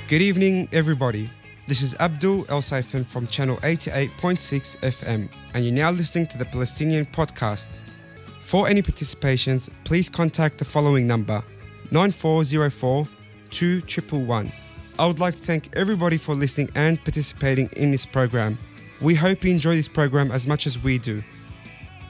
Good evening, everybody. This is Abdul El Saifan from channel 88.6 FM, and you're now listening to the Palestinian podcast. For any participations, please contact the following number, 9404 2111. I would like to thank everybody for listening and participating in this program. We hope you enjoy this program as much as we do.